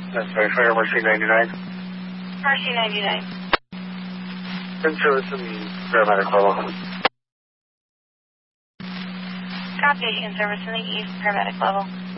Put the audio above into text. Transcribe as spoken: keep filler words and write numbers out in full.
That's right, Fire Mercy ninety-nine. Mercy ninety-nine. In service in the paramedic level. Copy, in service in the east, paramedic level.